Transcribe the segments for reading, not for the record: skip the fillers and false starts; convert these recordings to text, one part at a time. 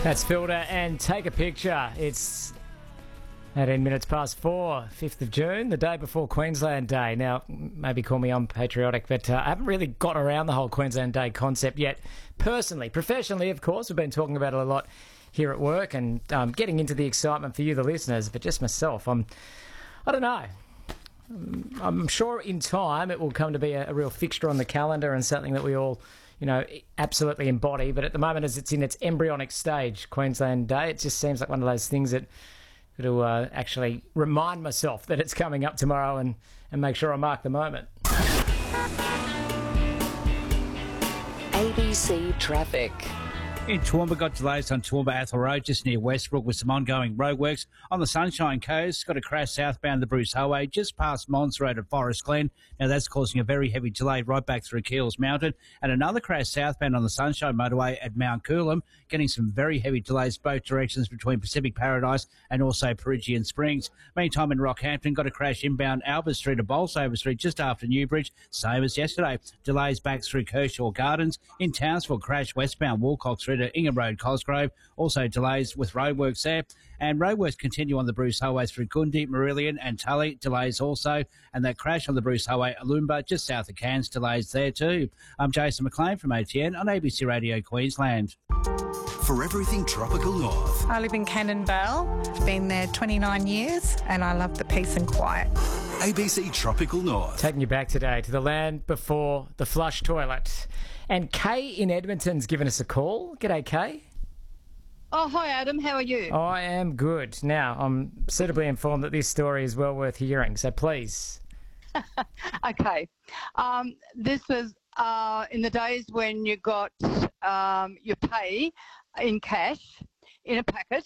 That's Filter and Take a Picture. It's 18 minutes past 4, 5th of June, the day before Queensland Day. Now, maybe call me unpatriotic, but I haven't really got around the whole Queensland Day concept yet. Personally, professionally, of course, we've been talking about it a lot here at work and getting into the excitement for you, the listeners, but just myself, I don't know. I'm sure in time it will come to be a real fixture on the calendar and something that we all, absolutely embody. But at the moment, as it's in its embryonic stage, Queensland Day, it just seems like one of those things that to actually remind myself that it's coming up tomorrow and make sure I mark the moment. ABC Traffic. In Toowoomba, got delays on Toowoomba Athol Road just near Westbrook with some ongoing roadworks. On the Sunshine Coast, got a crash southbound the Bruce Highway just past Mons Road at Forest Glen. Now that's causing a very heavy delay right back through Keels Mountain. And another crash southbound on the Sunshine Motorway at Mount Coolum, getting some very heavy delays both directions between Pacific Paradise and also Peregian Springs. Meantime, in Rockhampton, got a crash inbound Albert Street to Bolsover Street just after Newbridge, same as yesterday. Delays back through Kershaw Gardens. In Townsville, crash westbound Walcott Street to Ingham Road, Cosgrove. Also delays with roadworks there. And roadworks continue on the Bruce Highway through Gundi, Marillion and Tully. Delays also. And that crash on the Bruce Highway, Alumba, just south of Cairns. Delays there too. I'm Jason McLean from ATN on ABC Radio Queensland. For everything Tropical North. I live in Cannon Vale. I've been there 29 years and I love the peace and quiet. ABC Tropical North. Taking you back today to the land before the flush toilet. And Kay in Edmonton's given us a call. G'day, Kay. Oh, hi, Adam. How are you? I am good. Now, I'm suitably informed that this story is well worth hearing, so please. Okay. This was in the days when you got your pay in cash in a packet.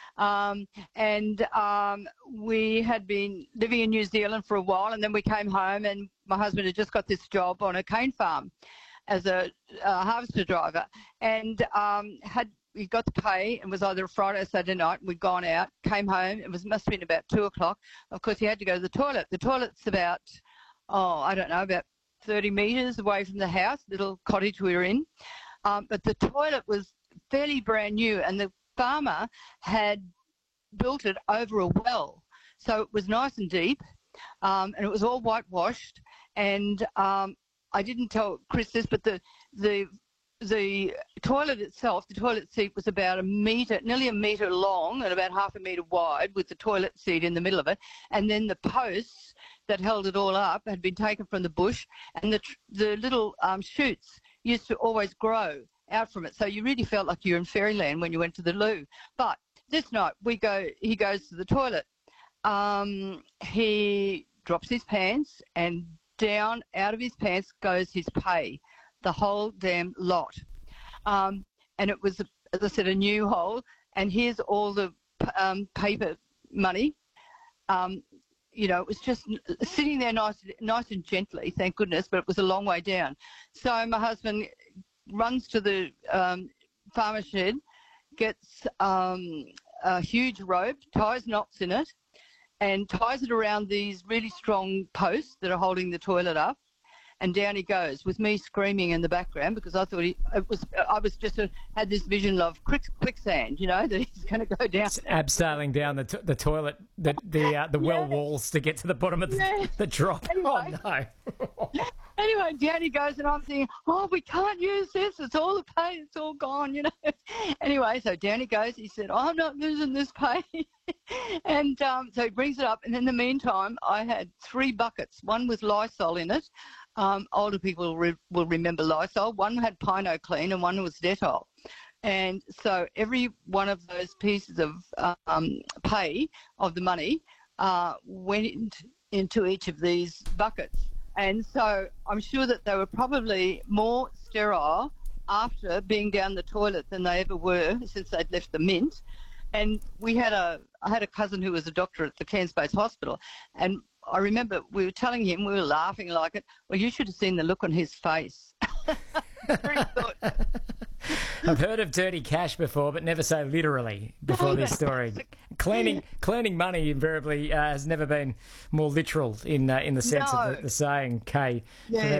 We had been living in New Zealand for a while, and then we came home, and my husband had just got this job on a cane farm as a harvester driver, and we got the pay. It was either a Friday or Saturday night. We'd gone out, came home. It must have been about 2:00. Of course, he had to go to the toilet. The toilet's about, about 30 metres away from the house, little cottage we were in. But the toilet was fairly brand new, and the farmer had built it over a well. So it was nice and deep, and it was all whitewashed. And I didn't tell Chris this, but the toilet itself, the toilet seat was about nearly a metre long and about half a metre wide, with the toilet seat in the middle of it. And then the posts that held it all up had been taken from the bush, and the little shoots used to always grow out from it. So you really felt like you were in fairyland when you went to the loo. But this night he goes to the toilet. He drops his pants, and down out of his pants goes his pay, the whole damn lot. And it was, as I said, a new hole. And here's all the paper money. It was just sitting there nice and gently, thank goodness, but it was a long way down. So my husband runs to the farmer shed, gets a huge rope, ties knots in it, and ties it around these really strong posts that are holding the toilet up. And down he goes, with me screaming in the background, because I thought had this vision of quicksand, that he's going to go down. Abseiling down the toilet, the well walls to get to the bottom of the drop. Anyway. Oh no! Anyway, down he goes, and I'm thinking, we can't use this. It's all the pay. It's all gone, Anyway, so down he goes. He said, I'm not losing this pay. And so he brings it up, and in the meantime, I had 3 buckets, one with Lysol in it. Older people will remember Lysol. One had Pino Clean and one was Dettol. And so every one of those pieces of pay of the money went into each of these buckets. And so I'm sure that they were probably more sterile after being down the toilet than they ever were since they'd left the mint. And I had a cousin who was a doctor at the Cairns Base Hospital, and I remember we were telling him, we were laughing like it. Well, you should have seen the look on his face. I've heard of dirty cash before, but never so literally before this story. Cleaning money invariably has never been more literal in the sense of the saying, Kay. Yeah.